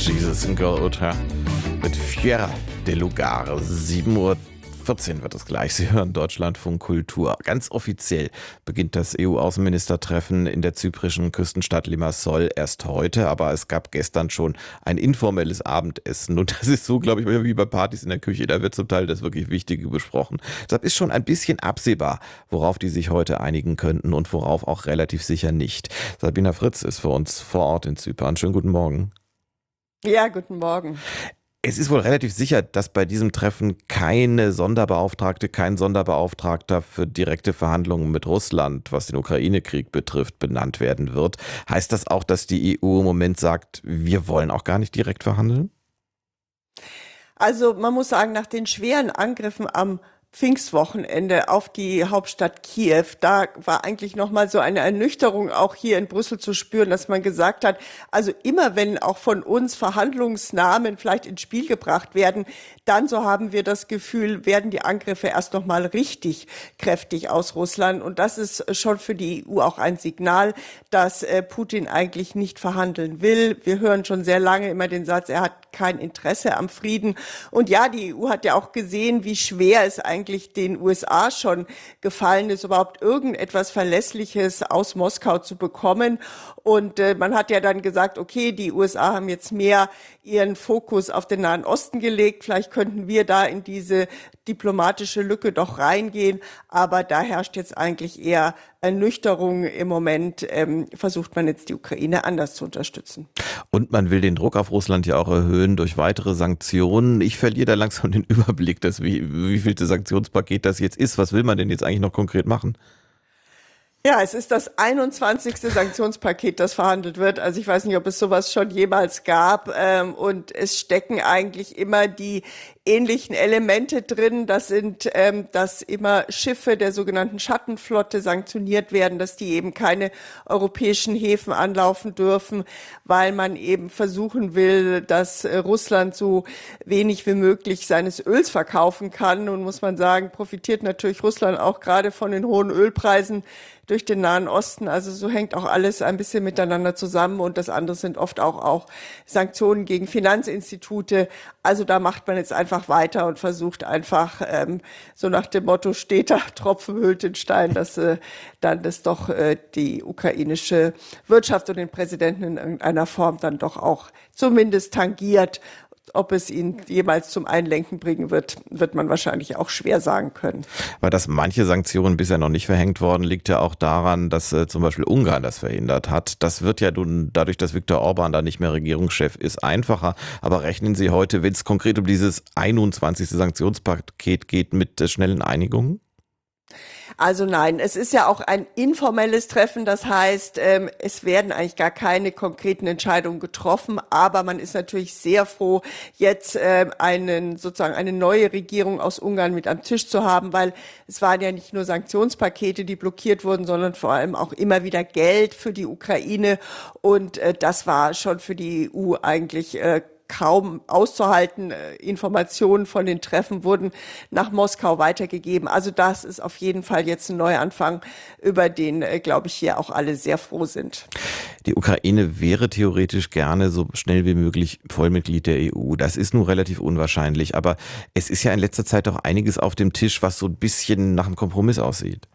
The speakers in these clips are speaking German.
Jesus in Golda mit Fiera de Lugar. 7:14 Uhr wird es gleich. Sie hören Deutschlandfunk Kultur. Ganz offiziell beginnt das EU-Außenministertreffen in der zyprischen Küstenstadt Limassol erst heute, aber es gab gestern schon ein informelles Abendessen. Und das ist so, glaube ich, wie bei Partys in der Küche. Da wird zum Teil das wirklich Wichtige besprochen. Deshalb ist schon ein bisschen absehbar, worauf die sich heute einigen könnten und worauf auch relativ sicher nicht. Sabina Fritz ist für uns vor Ort in Zypern. Schönen guten Morgen. Ja, guten Morgen. Es ist wohl relativ sicher, dass bei diesem Treffen keine Sonderbeauftragte, kein Sonderbeauftragter für direkte Verhandlungen mit Russland, was den Ukraine-Krieg betrifft, benannt werden wird. Heißt das auch, dass die EU im Moment sagt, wir wollen auch gar nicht direkt verhandeln? Also man muss sagen, nach den schweren Angriffen am Pfingstwochenende auf die Hauptstadt Kiew, da war eigentlich nochmal so eine Ernüchterung auch hier in Brüssel zu spüren, dass man gesagt hat, also immer wenn auch von uns Verhandlungsnamen vielleicht ins Spiel gebracht werden, dann, so haben wir das Gefühl, werden die Angriffe erst nochmal richtig kräftig aus Russland. Und das ist schon für die EU auch ein Signal, dass Putin eigentlich nicht verhandeln will. Wir hören schon sehr lange immer den Satz, er hat kein Interesse am Frieden. Und ja, die EU hat ja auch gesehen, wie schwer es eigentlich den USA schon gefallen ist, überhaupt irgendetwas Verlässliches aus Moskau zu bekommen. Und man hat ja dann gesagt, okay, die USA haben jetzt mehr ihren Fokus auf den Nahen Osten gelegt. Vielleicht könnten wir da in diese diplomatische Lücke doch reingehen. Aber da herrscht jetzt eigentlich eher Ernüchterung. Im Moment versucht man jetzt die Ukraine anders zu unterstützen. Und man will den Druck auf Russland ja auch erhöhen durch weitere Sanktionen. Ich verliere da langsam den Überblick, wie vielte Sanktionspaket das jetzt ist. Was will man denn jetzt eigentlich noch konkret machen? Ja, es ist das 21. Sanktionspaket, das verhandelt wird. Also ich weiß nicht, ob es sowas schon jemals gab. Und es stecken eigentlich immer die ähnlichen Elemente drin. Das sind, dass immer Schiffe der sogenannten Schattenflotte sanktioniert werden, dass die eben keine europäischen Häfen anlaufen dürfen, weil man eben versuchen will, dass Russland so wenig wie möglich seines Öls verkaufen kann. Und muss man sagen, profitiert natürlich Russland auch gerade von den hohen Ölpreisen durch den Nahen Osten. Also so hängt auch alles ein bisschen miteinander zusammen. Und das andere sind oft auch Sanktionen gegen Finanzinstitute. Also da macht man jetzt einfach weiter und versucht einfach so nach dem Motto, steter Tropfen höhlt den Stein, dass dann das doch die ukrainische Wirtschaft und den Präsidenten in irgendeiner Form dann doch auch zumindest tangiert. Ob es ihn jemals zum Einlenken bringen wird, wird man wahrscheinlich auch schwer sagen können. Weil dass manche Sanktionen bisher noch nicht verhängt worden, liegt ja auch daran, dass zum Beispiel Ungarn das verhindert hat. Das wird ja nun dadurch, dass Viktor Orban da nicht mehr Regierungschef ist, einfacher. Aber rechnen Sie heute, wenn es konkret um dieses 21. Sanktionspaket geht, mit schnellen Einigungen? Also nein, es ist ja auch ein informelles Treffen, das heißt, es werden eigentlich gar keine konkreten Entscheidungen getroffen, aber man ist natürlich sehr froh, jetzt eine neue Regierung aus Ungarn mit am Tisch zu haben, weil es waren ja nicht nur Sanktionspakete, die blockiert wurden, sondern vor allem auch immer wieder Geld für die Ukraine und das war schon für die EU eigentlich kaum auszuhalten. Informationen von den Treffen wurden nach Moskau weitergegeben. Also das ist auf jeden Fall jetzt ein Neuanfang, über den, glaube ich, hier auch alle sehr froh sind. Die Ukraine wäre theoretisch gerne so schnell wie möglich Vollmitglied der EU. Das ist nun relativ unwahrscheinlich, aber es ist ja in letzter Zeit auch einiges auf dem Tisch, was so ein bisschen nach einem Kompromiss aussieht.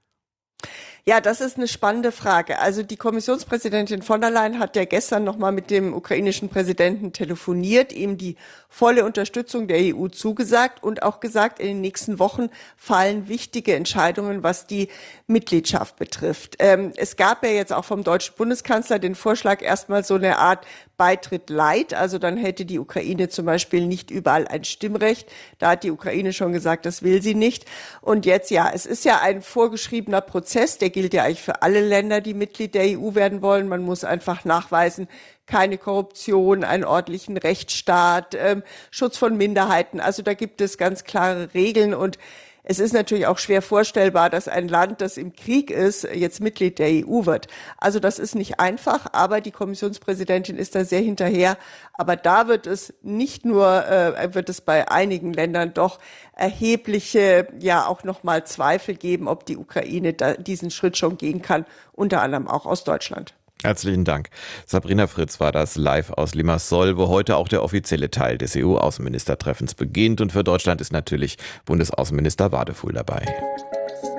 Ja, das ist eine spannende Frage. Also die Kommissionspräsidentin von der Leyen hat ja gestern nochmal mit dem ukrainischen Präsidenten telefoniert, ihm die volle Unterstützung der EU zugesagt und auch gesagt, in den nächsten Wochen fallen wichtige Entscheidungen, was die Mitgliedschaft betrifft. Es gab ja jetzt auch vom deutschen Bundeskanzler den Vorschlag, erstmal so eine Art Beitritt light, also dann hätte die Ukraine zum Beispiel nicht überall ein Stimmrecht. Da hat die Ukraine schon gesagt, das will sie nicht. Und jetzt ja, es ist ja ein vorgeschriebener Prozess, der gilt ja eigentlich für alle Länder, die Mitglied der EU werden wollen. Man muss einfach nachweisen, keine Korruption, einen ordentlichen Rechtsstaat, Schutz von Minderheiten. Also da gibt es ganz klare Regeln und es ist natürlich auch schwer vorstellbar, dass ein Land, das im Krieg ist, jetzt Mitglied der EU wird. Also das ist nicht einfach, aber die Kommissionspräsidentin ist da sehr hinterher. Aber da wird es nicht nur, wird es bei einigen Ländern doch erhebliche, ja auch nochmal Zweifel geben, ob die Ukraine diesen Schritt schon gehen kann, unter anderem auch aus Deutschland. Herzlichen Dank. Sabrina Fritz war das live aus Limassol, wo heute auch der offizielle Teil des EU-Außenministertreffens beginnt. Und für Deutschland ist natürlich Bundesaußenminister Wadefuhl dabei.